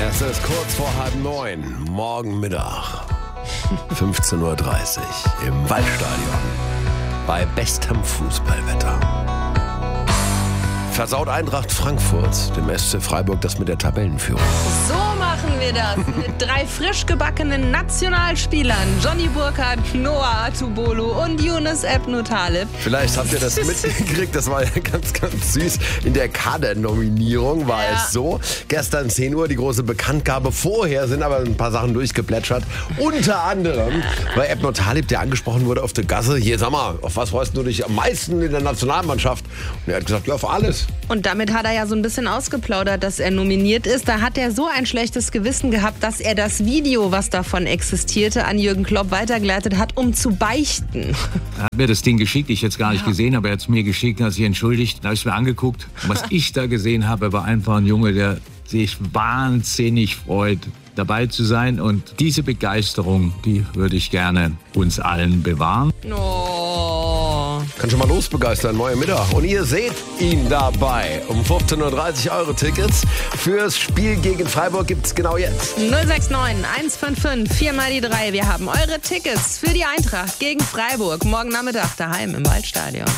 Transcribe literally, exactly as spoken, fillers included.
Es ist kurz vor halb neun, morgen Mittag, fünfzehn Uhr dreißig im Waldstadion bei bestem Fußballwetter. Versaut Eintracht Frankfurt dem S C Freiburg das mit der Tabellenführung. So machen wir das mit drei frisch gebackenen Nationalspielern. Johnny Burkhardt, Noah Atubolo und Yunus Ebnu Taleb. Vielleicht habt ihr das mitgekriegt, das war ja ganz, ganz süß. In der Kadernominierung war Ja. es so. Gestern zehn Uhr die große Bekanntgabe. Vorher sind aber ein paar Sachen durchgeplätschert. Unter anderem bei Ebnu Taleb, der angesprochen wurde auf der Gasse. Hier, sag mal, auf was freust du dich am meisten in der Nationalmannschaft? Und er hat gesagt, ja, auf alles. Und damit hat er ja so ein bisschen ausgeplaudert, dass er nominiert ist. Da hat er so ein schlechtes Gewissen gehabt, dass er das Video, was davon existierte, an Jürgen Klopp weitergeleitet hat, um zu beichten. Er hat mir das Ding geschickt, ich jetzt gar nicht gesehen, aber er hat es mir geschickt, hat sich entschuldigt. Da habe ich es mir angeguckt. Und was ich da gesehen habe, war einfach ein Junge, der sich wahnsinnig freut, dabei zu sein. Und diese Begeisterung, die würde ich gerne uns allen bewahren. Oh. Kann schon mal losbegeistern, morgen Mittag. Und ihr seht ihn dabei. Um fünfzehn Uhr dreißig eure Tickets fürs Spiel gegen Freiburg gibt's genau jetzt. null sechs neun eins fünf fünf vier mal die drei. Wir haben eure Tickets für die Eintracht gegen Freiburg. Morgen Nachmittag daheim im Waldstadion.